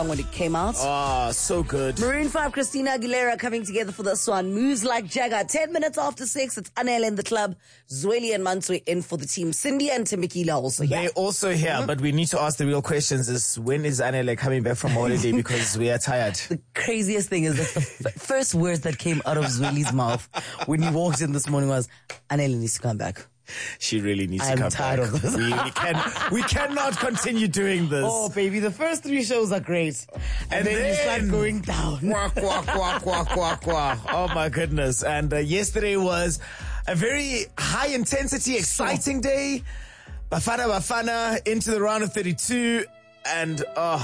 when it came out. Oh, so good. Maroon 5, Christina Aguilera coming together for this one. Moves like Jagger. 10 minutes after 6, it's Anele in the club. Zweli and Mantswe in for the team. Cindy and Temekila also here. They're also here, but we need to ask the real questions is when is Anele coming back from holiday because we are tired. The craziest thing is that the first words that came out of Zweli's mouth when he walked in this morning was, Anele needs to come back. She really needs to come back. I'm tired of this. We cannot continue doing this. Oh, baby, the first 3 shows are great. And then you start going down. Quack, quack, quack, quack, quack, quack. Oh, my goodness. And yesterday was a very high-intensity, exciting day. Bafana into the round of 32. And,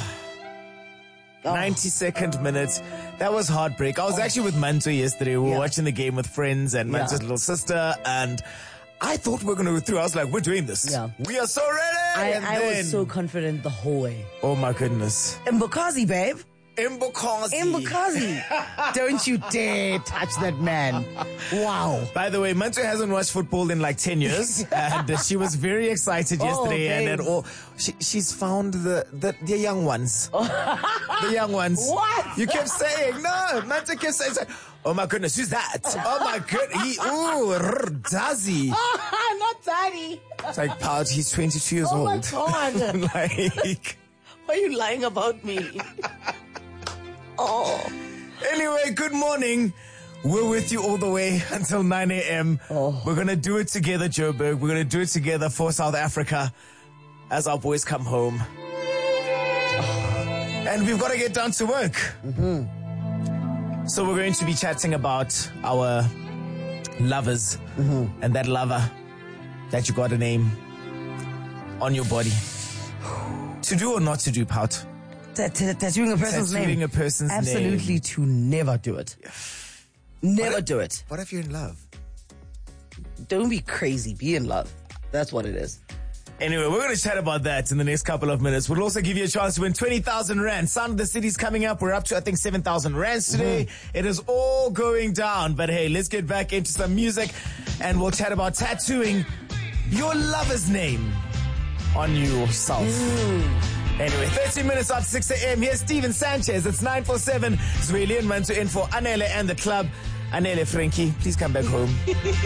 92nd minute. That was heartbreak. I was actually with Mantswe yesterday. We were watching the game with friends and Mantswe's little sister. And I thought we were going to go through. I was like, we're doing this. Yeah. We are so ready. I was so confident the whole way. Oh, my goodness. Mbokazi, babe. Mbokazi. Don't you dare touch that man. Wow. By the way, Mantswe hasn't watched football in like 10 years. And she was very excited yesterday. And at all, she's found the young ones. The young ones. What? You kept saying, no. Mantswe kept saying, oh my goodness, who's that? Oh my goodness. Does he? Not daddy. It's like, Pout, he's 22 years old. Oh my God. Like, why are you lying about me? Oh. Anyway, good morning. We're with you all the way until 9 a.m. Oh. We're going to do it together, Joburg. We're going to do it together for South Africa as our boys come home. And we've got to get down to work. Mm-hmm. So we're going to be chatting about our lovers and that lover that you got a name on your body. To do or not to do, Pout? Tattooing a person's name. Tattooing a person's name. Absolutely to never do it. Never do it. What if you're in love? Don't be crazy. Be in love. That's what it is. Anyway, we're going to chat about that in the next couple of minutes. We'll also give you a chance to win 20,000 Rand. Sound of the City's coming up. We're up to, I think, 7,000 Rands today. It is all going down. But hey, let's get back into some music and we'll chat about tattooing your lover's name on yourself. Anyway, 13 minutes after 6 a.m. Here's Steven Sanchez. It's 9:47. Zweli and Mantswe in for Anele and the club. Anele, Frankie, please come back home.